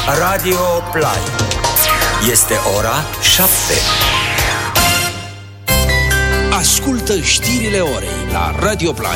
Radio Play. Este ora 7. Ascultă știrile orei la Radio Play.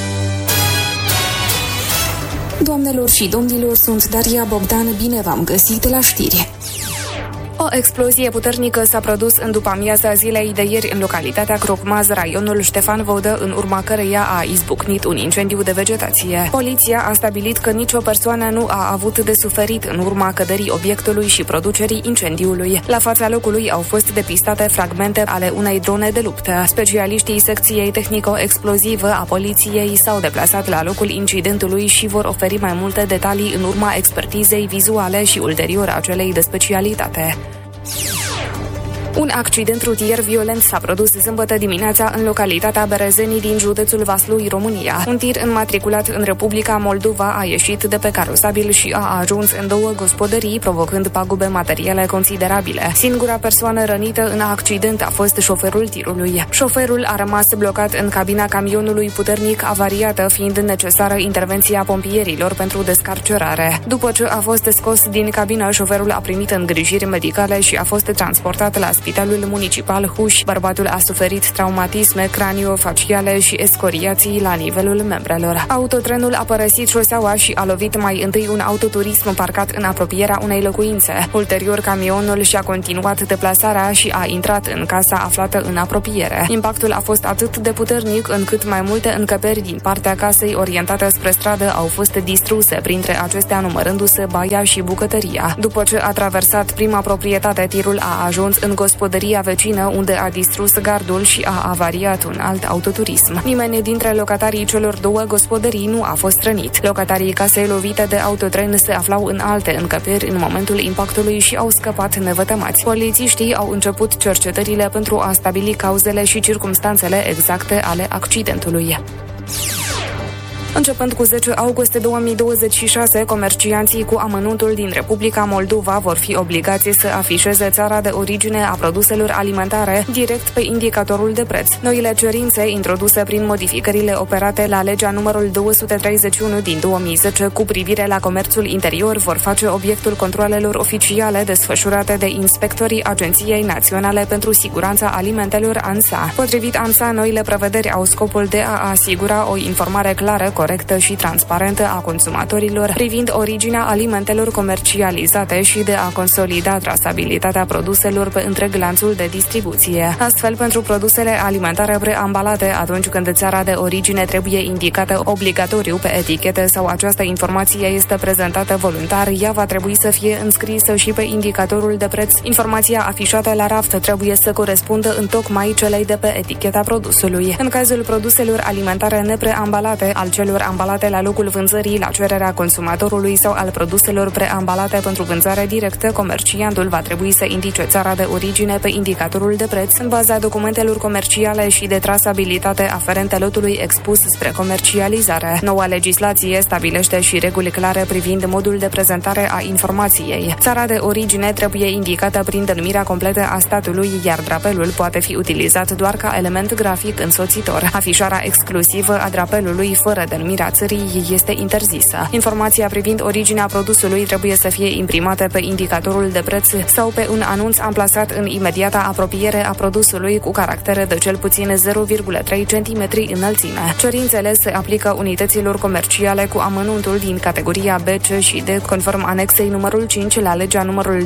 Doamnelor și domnilor, sunt Daria Bogdan, bine v-am găsit la știri. O explozie puternică s-a produs în după-amiaza zilei de ieri în localitatea Crocmaz, raionul Ștefan Vodă, în urma căreia a izbucnit un incendiu de vegetație. Poliția a stabilit că nicio persoană nu a avut de suferit în urma căderii obiectului și producerii incendiului. La fața locului au fost depistate fragmente ale unei drone de luptă. Specialiștii secției tehnico-explozivă a poliției s-au deplasat la locul incidentului și vor oferi mai multe detalii în urma expertizei vizuale și ulterior a celei de specialitate. Un accident rutier violent s-a produs sâmbătă dimineața în localitatea Berezeni din județul Vaslui, România. Un tir înmatriculat în Republica Moldova a ieșit de pe carosabil și a ajuns în două gospodării, provocând pagube materiale considerabile. Singura persoană rănită în accident a fost șoferul tirului. Șoferul a rămas blocat în cabina camionului puternic avariată, fiind necesară intervenția pompierilor pentru descarcerare. După ce a fost scos din cabină, șoferul a primit îngrijiri medicale și a fost transportat la Spitalul Municipal Huș. Bărbatul a suferit traumatisme craniofaciale și escoriații la nivelul membrelor. Autotrenul a părăsit șoseaua și a lovit mai întâi un autoturism parcat în apropierea unei locuințe. Ulterior, camionul și-a continuat deplasarea și a intrat în casa aflată în apropiere. Impactul a fost atât de puternic încât mai multe încăperi din partea casei orientate spre stradă au fost distruse, printre acestea numărându-se baia și bucătăria. După ce a traversat prima proprietate, tirul a ajuns în gospodăria vecină, unde a distrus gardul și a avariat un alt autoturism. Nimeni dintre locatarii celor două gospodării nu a fost rănit. Locatarii casei lovite de autotren se aflau în alte încăperi în momentul impactului și au scăpat nevătămați. Polițiștii au început cercetările pentru a stabili cauzele și circumstanțele exacte ale accidentului. Începând cu 10 august 2026, comercianții cu amănuntul din Republica Moldova vor fi obligați să afișeze țara de origine a produselor alimentare direct pe indicatorul de preț. Noile cerințe introduse prin modificările operate la legea numărul 231 din 2010 cu privire la comerțul interior vor face obiectul controalelor oficiale desfășurate de inspectorii Agenției Naționale pentru Siguranța Alimentelor ANSA. Potrivit ANSA, noile prevederi au scopul de a asigura o informare clară, corectă și transparentă a consumatorilor privind originea alimentelor comercializate și de a consolida trasabilitatea produselor pe întreg lanțul de distribuție. Astfel, pentru produsele alimentare preambalate, atunci când țara de origine trebuie indicată obligatoriu pe etichete sau această informație este prezentată voluntar, ea va trebui să fie înscrisă și pe indicatorul de preț. Informația afișată la raft trebuie să corespundă întocmai celei de pe eticheta produsului. În cazul produselor alimentare nepreambalate, al celor ambalate la locul vânzării la cererea consumatorului sau al produselor preambalate pentru vânzare directă, comerciantul va trebui să indice țara de origine pe indicatorul de preț în baza documentelor comerciale și de trasabilitate aferente lotului expus spre comercializare. Noua legislație stabilește și reguli clare privind modul de prezentare a informației. Țara de origine trebuie indicată prin denumirea completă a statului, iar drapelul poate fi utilizat doar ca element grafic însoțitor. Afișarea exclusivă a drapelului fără denumirea țării este interzisă. Informația privind originea produsului trebuie să fie imprimată pe indicatorul de preț sau pe un anunț amplasat în imediata apropiere a produsului cu caractere de cel puțin 0,3 cm înălțime. Cerințele se aplică unităților comerciale cu amănuntul din categoria B, C și D, conform anexei numărul 5 la legea numărul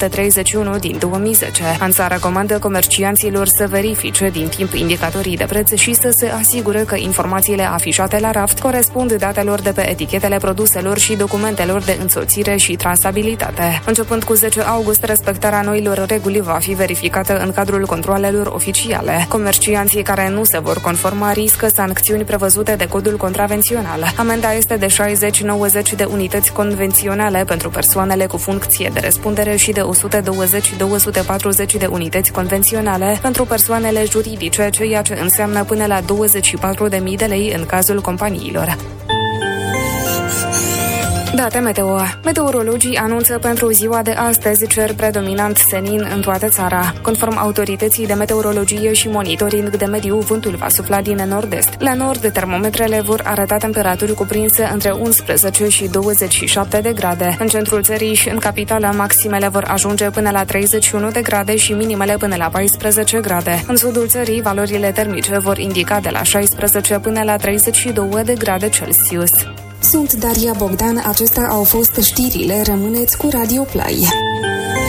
231 din 2010. ANSA recomandă comercianților să verifice din timp indicatorii de preț și să se asigure că informațiile afișate la raft corespund datelor de pe etichetele produselor și documentelor de însoțire și trasabilitate. Începând cu 10 august, respectarea noilor reguli va fi verificată în cadrul controalelor oficiale. Comercianții care nu se vor conforma riscă sancțiuni prevăzute de codul contravențional. Amenda este de 60-90 de unități convenționale pentru persoanele cu funcție de răspundere și de 120-240 de unități convenționale pentru persoanele juridice, ceea ce înseamnă până la 24.000 de lei în cazul companiilor. Date meteo. Meteorologii anunță pentru ziua de astăzi cer predominant senin în toată țara. Conform autorității de meteorologie și monitoring de mediu, vântul va sufla din nord-est. La nord, termometrele vor arăta temperaturi cuprinse între 11 și 27 de grade. În centrul țării și în capitală, maximele vor ajunge până la 31 de grade și minimele până la 14 grade. În sudul țării, valorile termice vor indica de la 16 până la 32 de grade Celsius. Sunt Daria Bogdan, acestea au fost știrile, rămâneți cu Radio Play.